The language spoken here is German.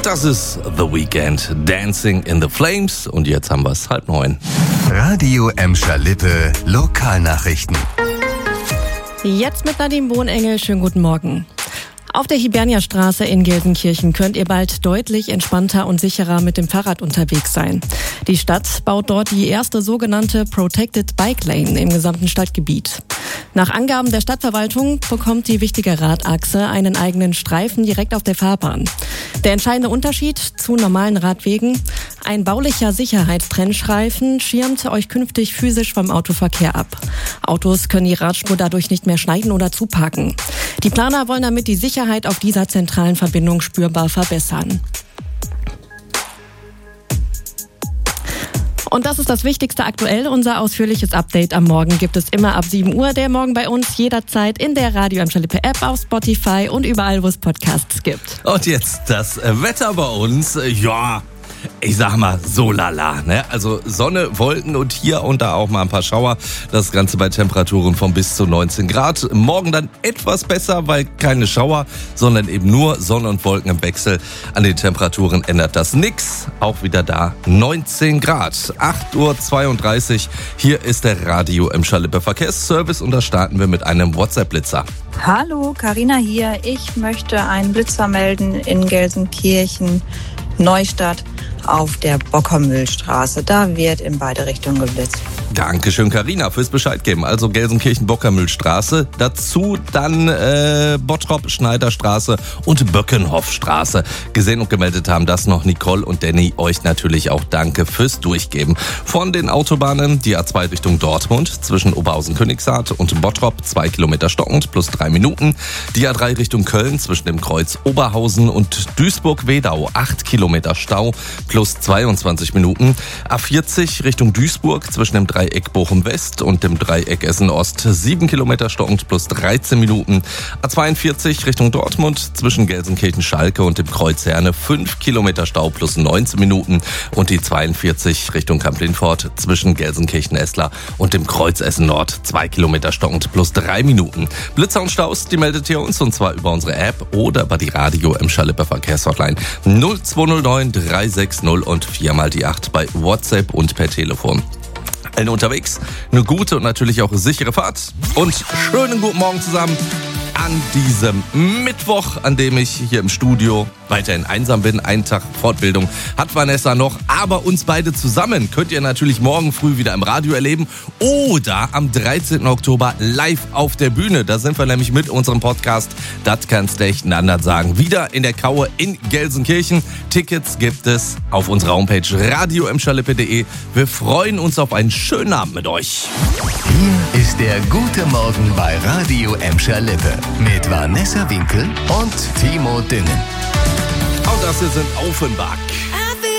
Das ist The Weeknd, Dancing in the Flames. Und jetzt haben wir es 8:30. Radio Emscher-Lippe, Lokalnachrichten. Jetzt mit Nadine Bohnengel, schönen guten Morgen. Auf der Hiberniastraße in Gelsenkirchen könnt ihr bald deutlich entspannter und sicherer mit dem Fahrrad unterwegs sein. Die Stadt baut dort die erste sogenannte Protected Bike Lane im gesamten Stadtgebiet. Nach Angaben der Stadtverwaltung bekommt die wichtige Radachse einen eigenen Streifen direkt auf der Fahrbahn. Der entscheidende Unterschied zu normalen Radwegen: ein baulicher Sicherheitstrennstreifen schirmt euch künftig physisch vom Autoverkehr ab. Autos können die Radspur dadurch nicht mehr schneiden oder zuparken. Die Planer wollen damit die Sicherheit auf dieser zentralen Verbindung spürbar verbessern. Und das ist das Wichtigste aktuell. Unser ausführliches Update am Morgen gibt es immer ab 7 Uhr. Der Morgen bei uns jederzeit in der Radio Emscher-Lippe App, auf Spotify und überall, wo es Podcasts gibt. Und jetzt das Wetter bei uns. Ja, ich sag mal so lala, ne? Also Sonne, Wolken und hier und da auch mal ein paar Schauer. Das Ganze bei Temperaturen von bis zu 19 Grad. Morgen dann etwas besser, weil keine Schauer, sondern eben nur Sonne und Wolken im Wechsel. An den Temperaturen ändert das nix. Auch wieder da 19 Grad. 8:32 Uhr. Hier ist der Radio Emscher-Lippe Verkehrsservice und da starten wir mit einem WhatsApp-Blitzer. Hallo, Carina hier. Ich möchte einen Blitzer melden in Gelsenkirchen, Neustadt, auf der Bockermühlstraße. Da wird in beide Richtungen geblitzt. Dankeschön, Carina, fürs Bescheid geben. Also Gelsenkirchen-Bockermühlstraße, dazu dann Bottrop-Schneiderstraße und Böckenhoffstraße. Gesehen und gemeldet haben das noch Nicole und Danny. Euch natürlich auch danke fürs Durchgeben. Von den Autobahnen die A2 Richtung Dortmund zwischen Oberhausen-Königshardt und Bottrop 2 Kilometer stockend plus 3 Minuten. Die A3 Richtung Köln zwischen dem Kreuz Oberhausen und Duisburg-Wedau 8 Kilometer Stau plus 22 Minuten. A40 Richtung Duisburg zwischen dem Dreieck Bochum-West und dem Dreieck Essen-Ost 7 Kilometer stockend plus 13 Minuten. A42 Richtung Dortmund zwischen Gelsenkirchen-Schalke und dem Kreuz Herne 5 Kilometer Stau plus 19 Minuten. Und die 42 Richtung Kamp-Lintfort zwischen Gelsenkirchen-Esslar und dem Kreuz Essen-Nord 2 Kilometer stockend plus 3 Minuten. Blitzer und Staus, die meldet ihr uns, und zwar über unsere App oder über die Radio Emscher-Lippe Verkehrshotline 0209 360 und 4x8 bei WhatsApp und per Telefon. Allen unterwegs eine gute und natürlich auch sichere Fahrt und schönen guten Morgen zusammen an diesem Mittwoch, an dem ich hier im Studio weiterhin einsam bin. Einen Tag Fortbildung hat Vanessa noch, aber uns beide zusammen könnt ihr natürlich morgen früh wieder im Radio erleben oder am 13. Oktober live auf der Bühne. Da sind wir nämlich mit unserem Podcast Das kannst du echt anders sagen. Wieder in der Kaue in Gelsenkirchen. Tickets gibt es auf unserer Homepage radioemscherlippe.de. Wir freuen uns auf einen schönen Abend mit euch. Hier ist der Gute Morgen bei Radio Emscher-Lippe mit Vanessa Winkel und Timo Düngen. Und das hier sind Offenbach.